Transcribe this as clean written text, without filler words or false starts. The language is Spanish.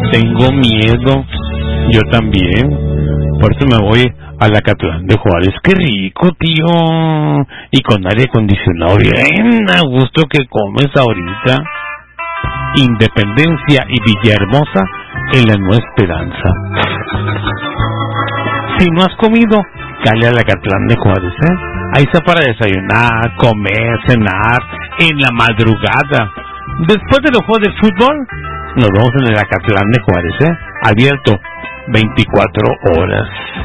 Tengo miedo. Yo también. Por eso me voy al Acatlán de Juárez. ¡Qué rico, tío! Y con aire acondicionado. Bien a gusto que comes ahorita. Independencia y Villahermosa en la Nueva Esperanza. Si no has comido, cale al Acatlán de Juárez, Ahí está para desayunar, comer, cenar, en la madrugada. Después de los juegos de fútbol, nos vemos en el Acatlán de Juárez, abierto 24 horas.